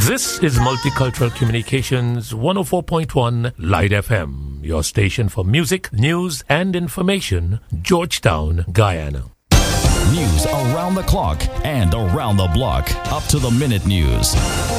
This is Multicultural Communications 104.1 Light FM, your station for music, news, and information, Georgetown, Guyana. News around the clock and around the block. Up to the minute news.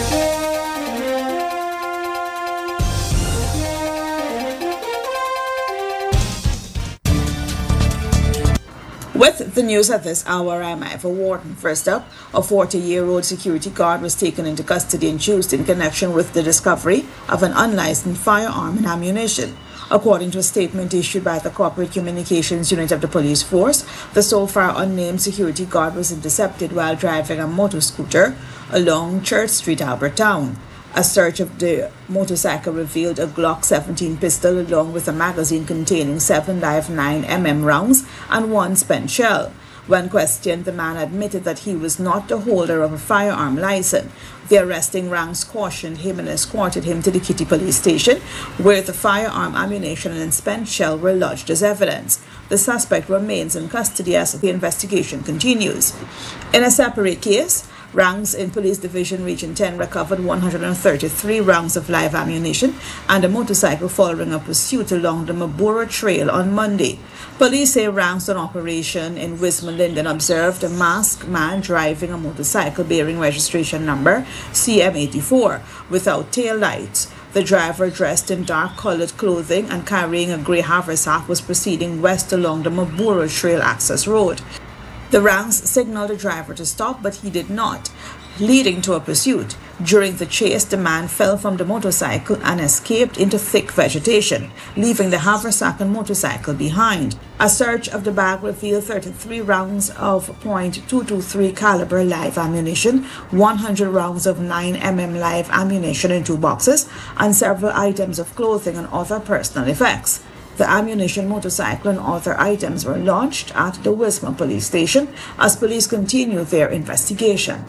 With the news at this hour, I'm Ivor Wharton. First up, a 40-year-old security guard was taken into custody on Tuesday in connection with the discovery of an unlicensed firearm and ammunition. According to a statement issued by the Corporate Communications Unit of the Police Force, the so far unnamed security guard was intercepted while driving a motor scooter along Church Street, Albertown. A search of the motorcycle revealed a Glock 17 pistol along with a magazine containing 7 live 9mm rounds and 1 spent shell. When questioned, the man admitted that he was not the holder of a firearm license. The arresting ranks cautioned him and escorted him to the Kitty Police Station, where the firearm, ammunition, and spent shell were lodged as evidence. The suspect remains in custody as the investigation continues. In a separate case, ranks in Police Division Region 10 recovered 133 rounds of live ammunition and a motorcycle following a pursuit along the Mabura Trail on Monday. Police say ranks on operation in Wismar Linden observed a masked man driving a motorcycle bearing registration number CM84 without tail lights. The driver, dressed in dark-colored clothing and carrying a grey haversack, was proceeding west along the Mabura Trail access road. The ranks signaled the driver to stop, but he did not, leading to a pursuit. During the chase, the man fell from the motorcycle and escaped into thick vegetation, leaving the haversack and motorcycle behind. A search of the bag revealed 33 rounds of .223 caliber live ammunition, 100 rounds of 9mm live ammunition in 2 boxes, and several items of clothing and other personal effects. The ammunition, motorcycle, and other items were launched at the Wismar Police Station as police continue their investigation.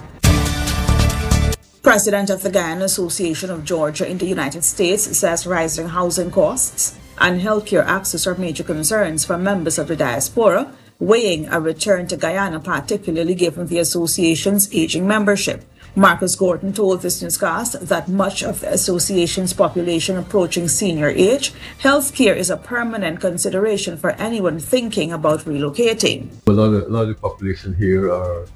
President of the Guyana Association of Georgia in the United States says rising housing costs and healthcare access are major concerns for members of the diaspora, weighing a return to Guyana, particularly given the association's aging membership. Marcus Gordon told this newscast that much of the association's population approaching senior age, healthcare is a permanent consideration for anyone thinking about relocating. A lot of the population here are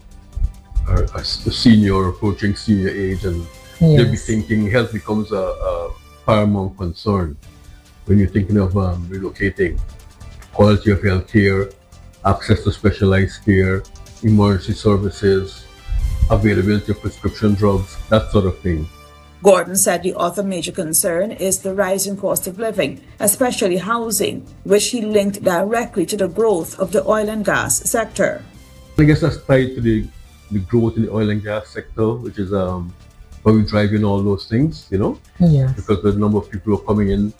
senior, approaching senior age, and they'll be thinking health becomes a paramount concern when you're thinking of relocating. Quality of healthcare, access to specialized care, emergency services, availability of prescription drugs, that sort of thing. Gordon said the other major concern is the rising cost of living, especially housing, which he linked directly to the growth of the oil and gas sector. I guess that's tied to the growth in the oil and gas sector, which is probably driving all those things, Yes. Because the number of people who are coming in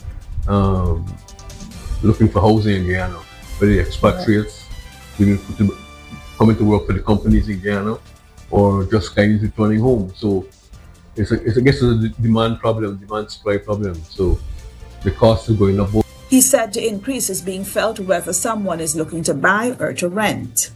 looking for housing in Guyana, whether the expatriates, coming to work for the companies in Guyana, or just kind of returning home. So it's I guess it's a demand supply problem. So the cost is going up. He said the increase is being felt whether someone is looking to buy or to rent.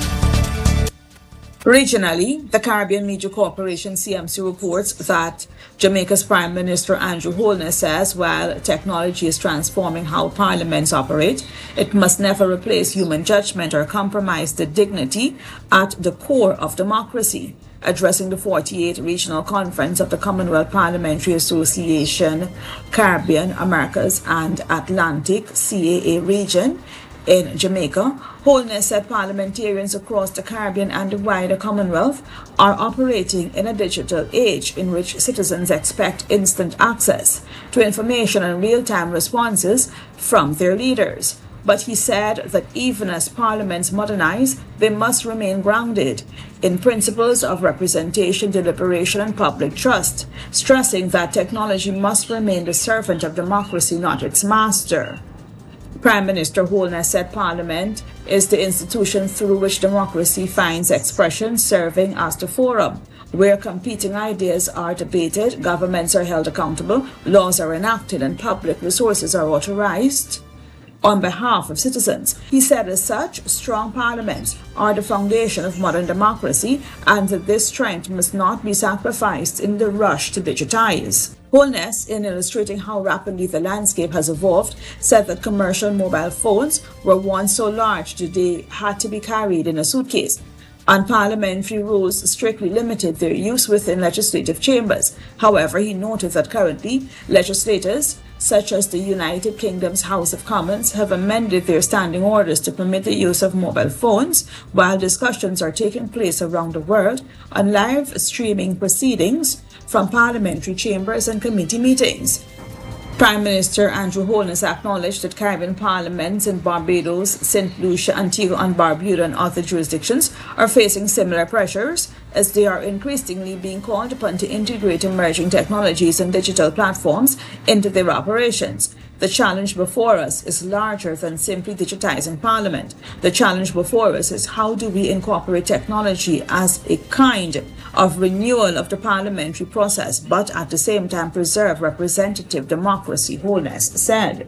Regionally, the Caribbean Media Corporation CMC reports that Jamaica's Prime Minister Andrew Holness says while technology is transforming how parliaments operate, it must never replace human judgment or compromise the dignity at the core of democracy. Addressing the 48th Regional Conference of the Commonwealth Parliamentary Association, Caribbean, Americas, and Atlantic CAA region, in Jamaica, Holness said parliamentarians across the Caribbean and the wider Commonwealth are operating in a digital age in which citizens expect instant access to information and real-time responses from their leaders. But he said that even as parliaments modernize, they must remain grounded in principles of representation, deliberation, and public trust, stressing that technology must remain the servant of democracy, not its master. Prime Minister Holness said Parliament is the institution through which democracy finds expression, serving as the forum where competing ideas are debated, governments are held accountable, laws are enacted, and public resources are authorized on behalf of citizens. He said as such, strong parliaments are the foundation of modern democracy and that this strength must not be sacrificed in the rush to digitize. Holness, in illustrating how rapidly the landscape has evolved, said that commercial mobile phones were once so large that they had to be carried in a suitcase, and parliamentary rules strictly limited their use within legislative chambers. However, he noted that currently, legislators, such as the United Kingdom's House of Commons, have amended their standing orders to permit the use of mobile phones, while discussions are taking place around the world on live streaming proceedings from parliamentary chambers and committee meetings. Prime Minister Andrew Holness acknowledged that Caribbean parliaments in Barbados, St. Lucia, Antigua and Barbuda and other jurisdictions are facing similar pressures as they are increasingly being called upon to integrate emerging technologies and digital platforms into their operations. The challenge before us is larger than simply digitizing Parliament. The challenge before us is how do we incorporate technology as a kind of renewal of the parliamentary process, but at the same time preserve representative democracy, Holness said.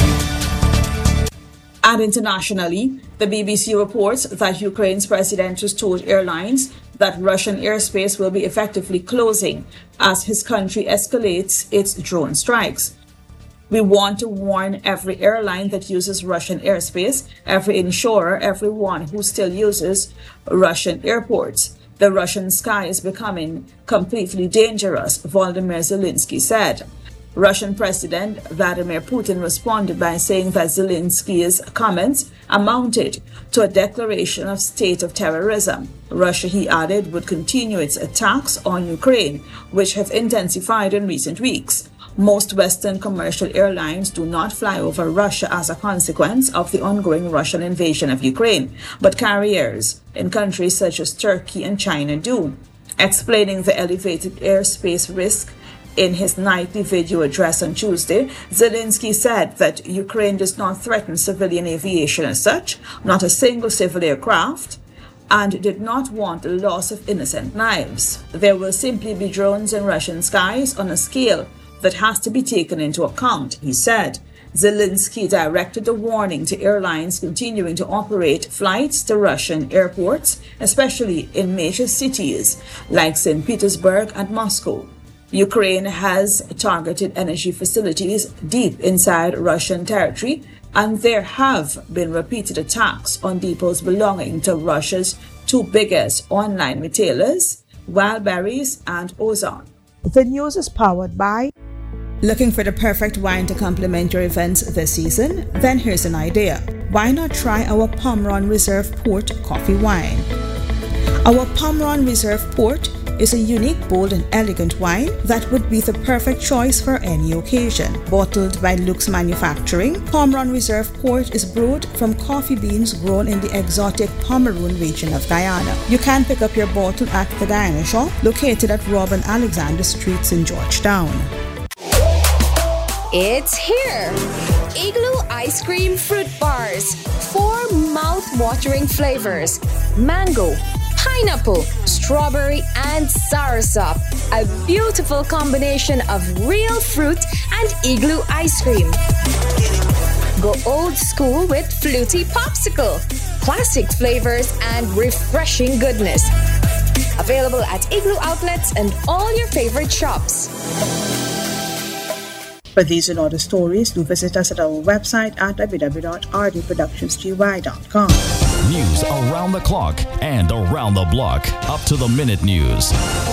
And internationally, the BBC reports that Ukraine's president has told airlines that Russian airspace will be effectively closing as his country escalates its drone strikes. We want to warn every airline that uses Russian airspace, every insurer, everyone who still uses Russian airports. The Russian sky is becoming completely dangerous, Volodymyr Zelensky said. Russian President Vladimir Putin responded by saying that Zelensky's comments amounted to a declaration of state of terrorism. Russia, he added, would continue its attacks on Ukraine, which have intensified in recent weeks. Most Western commercial airlines do not fly over Russia as a consequence of the ongoing Russian invasion of Ukraine, but carriers in countries such as Turkey and China do. Explaining the elevated airspace risk in his nightly video address on Tuesday, Zelensky said that Ukraine does not threaten civilian aviation as such, not a single civil aircraft, and did not want the loss of innocent lives. There will simply be drones in Russian skies on a scale that has to be taken into account, he said. Zelensky directed the warning to airlines continuing to operate flights to Russian airports, especially in major cities like St. Petersburg and Moscow. Ukraine has targeted energy facilities deep inside Russian territory, and there have been repeated attacks on depots belonging to Russia's two biggest online retailers, Wildberries and Ozon. The news is powered by... Looking for the perfect wine to complement your events this season? Then here's an idea. Why not try our Pomeron Reserve Port coffee wine? Our Pomeron Reserve Port is a unique, bold and elegant wine that would be the perfect choice for any occasion. Bottled by Lux Manufacturing, Pomeron Reserve Port is brewed from coffee beans grown in the exotic Pomeroon region of Guyana. You can pick up your bottle at the Guyana Shop, located at Rob and Alexander Streets in Georgetown. It's here! Igloo Ice Cream Fruit Bars. 4 mouth-watering flavors. Mango, pineapple, strawberry, and soursop. A beautiful combination of real fruit and Igloo ice cream. Go old school with Fluty Popsicle. Classic flavors and refreshing goodness. Available at Igloo outlets and all your favorite shops. For these and other stories, do visit us at our website at www.rdproductionsgy.com. News around the clock and around the block. Up to the minute news.